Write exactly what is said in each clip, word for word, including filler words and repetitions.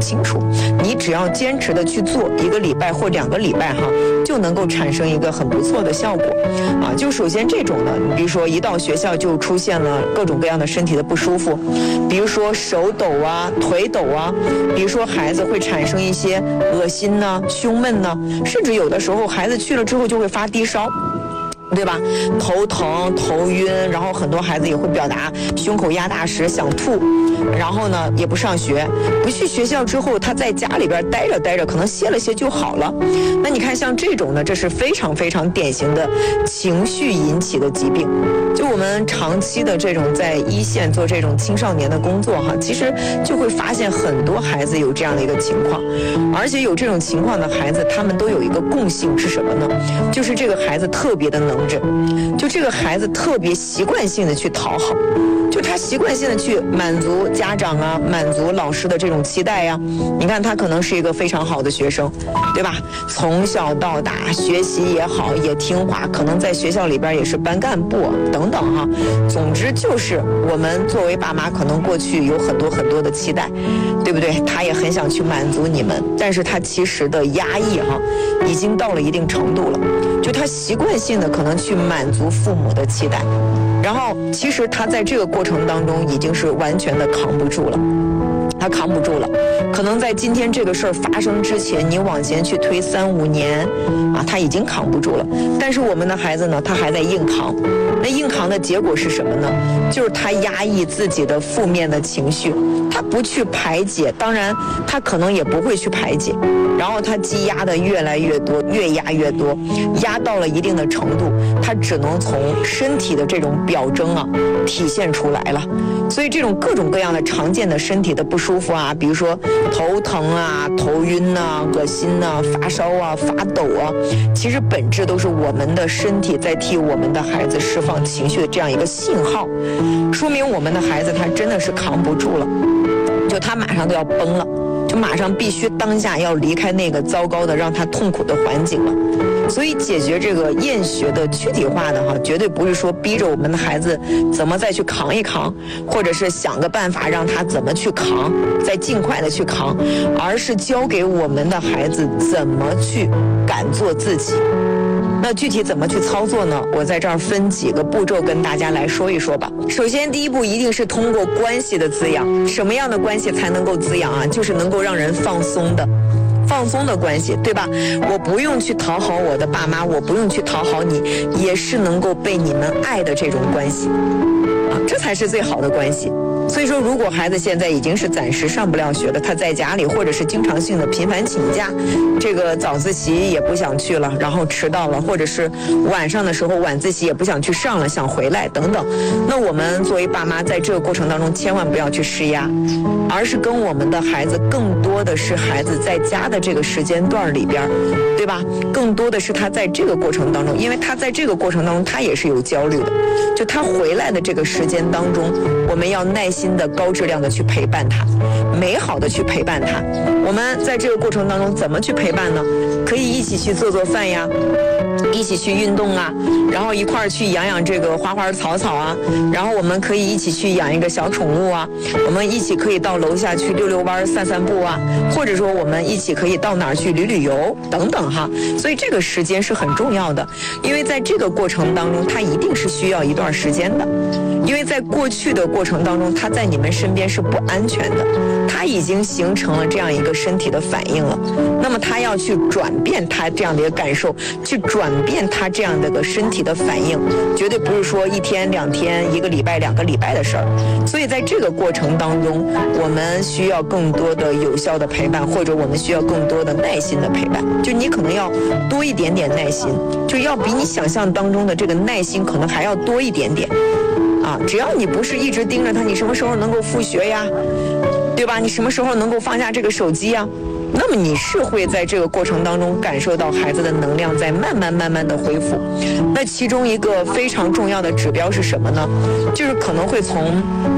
清楚。你只要坚持的去做，一个礼拜或两个礼拜哈，就能够产生一个很不错的效果啊。就首先这种的，你比如说一到学校就出现了各种各样的身体的不舒服，比如说手抖啊、腿抖啊，比如说孩子会产生一些恶心呐、胸闷呐，甚至有的时候孩子去了之后就会发低烧。对吧？头疼、头晕，然后很多孩子也会表达胸口压大石、想吐，然后呢也不上学，不去学校之后，他在家里边待着待着，可能歇了歇就好了。那你看像这种呢，这是非常非常典型的情绪引起的疾病。就我们长期的这种在一线做这种青少年的工作哈，其实就会发现很多孩子有这样的一个情况，而且有这种情况的孩子，他们都有一个共性是什么呢？就是这个孩子特别的能。就这个孩子特别习惯性的去讨好，就他习惯性的去满足家长啊，满足老师的这种期待呀、啊。你看他可能是一个非常好的学生，对吧？从小到大学习也好，也听话，可能在学校里边也是班干部等等哈。总之就是我们作为爸妈，可能过去有很多很多的期待，对不对？他也很想去满足你们，但是他其实的压抑哈，已经到了一定程度了。就他习惯性的可能去满足父母的期待，然后其实他在这个过程当中已经是完全的扛不住了，他扛不住了。可能在今天这个事儿发生之前，你往前去推三五年啊，他已经扛不住了。但是我们的孩子呢，他还在硬扛。那硬扛的结果是什么呢？就是他压抑自己的负面的情绪，他不去排解，当然他可能也不会去排解，然后他积压的越来越多，越压越多，压到了一定的程度，他只能从身体的这种表征啊体现出来了。所以这种各种各样的常见的身体的不舒服啊，比如说头疼啊、头晕啊、恶心啊、发烧啊、发抖啊，其实本质都是我们的身体在替我们的孩子释放情绪的这样一个信号，说明我们的孩子他真的是扛不住了，就他马上都要崩了，就马上必须当下要离开那个糟糕的让他痛苦的环境了。所以解决这个厌学的具体化的哈，绝对不是说逼着我们的孩子怎么再去扛一扛，或者是想个办法让他怎么去扛，再尽快的去扛，而是教给我们的孩子怎么去敢做自己。那具体怎么去操作呢？我在这儿分几个步骤跟大家来说一说吧。首先第一步一定是通过关系的滋养。什么样的关系才能够滋养啊？就是能够让人放松的放松的关系，对吧？我不用去讨好我的爸妈，我不用去讨好你，也是能够被你们爱的这种关系啊，这才是最好的关系。所以说，如果孩子现在已经是暂时上不了学了，他在家里或者是经常性的频繁请假，这个早自习也不想去了，然后迟到了，或者是晚上的时候晚自习也不想去上了，想回来等等，那我们作为爸妈在这个过程当中千万不要去施压，而是跟我们的孩子更多的是孩子在家的这个时间段里边，对吧？更多的是他在这个过程当中，因为他在这个过程当中他也是有焦虑的，就他回来的这个时间当中，我们要耐心的高质量的去陪伴他，美好的去陪伴他。我们在这个过程当中怎么去陪伴呢？可以一起去做做饭呀，一起去运动啊，然后一块儿去养养这个花花草草啊，然后我们可以一起去养一个小宠物啊，我们一起可以到楼下去溜溜弯散散步啊，或者说我们一起可以到哪儿去旅旅游等等哈。所以这个时间是很重要的，因为在这个过程当中它一定是需要一段时间的，因为在过去的过程当中他在你们身边是不安全的，他已经形成了这样一个身体的反应了，那么他要去转变他这样的一个感受，去转变他这样的个身体的反应，绝对不是说一天两天一个礼拜两个礼拜的事儿。所以在这个过程当中，我们需要更多的有效的陪伴，或者我们需要更多的耐心的陪伴，就你可能要多一点点耐心，就要比你想象当中的这个耐心可能还要多一点点啊！只要你不是一直盯着他，你什么时候能够复学呀，对吧？你什么时候能够放下这个手机呀？那么你是会在这个过程当中感受到孩子的能量在慢慢慢慢的恢复。那其中一个非常重要的指标是什么呢？就是可能会从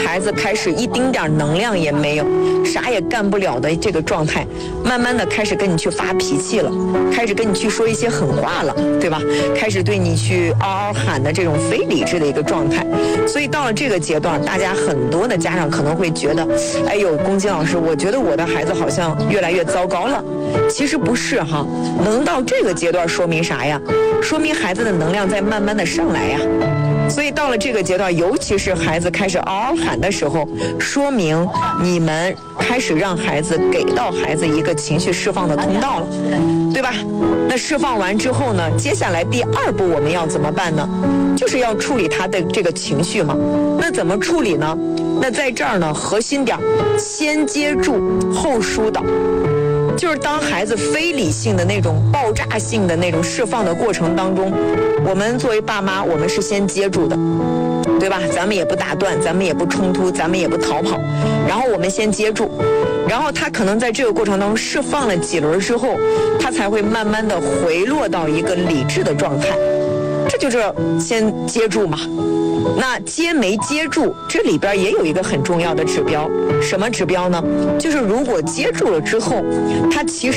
孩子开始一丁点能量也没有，啥也干不了的这个状态，慢慢的开始跟你去发脾气了，开始跟你去说一些狠话了，对吧？开始对你去嗷嗷喊的这种非理智的一个状态。所以到了这个阶段，大家很多的家长可能会觉得，哎呦，龚金老师，我觉得我的孩子好像越来越糟糕了。其实不是哈，能到这个阶段说明啥呀？说明孩子的能量在慢慢的上来呀。所以到了这个阶段，尤其是孩子开始嗷嗷喊的时候，说明你们开始让孩子给到孩子一个情绪释放的通道了，对吧？那释放完之后呢，接下来第二步我们要怎么办呢？就是要处理他的这个情绪嘛。那怎么处理呢？那在这儿呢，核心点，先接住后疏导。就是当孩子非理性的那种爆炸性的那种释放的过程当中，我们作为爸妈，我们是先接住的，对吧？咱们也不打断，咱们也不冲突，咱们也不逃跑，然后我们先接住，然后他可能在这个过程当中释放了几轮之后，他才会慢慢的回落到一个理智的状态，这就是先接住嘛。那接没接住，这里边也有一个很重要的指标，什么指标呢？就是如果接住了之后，他其实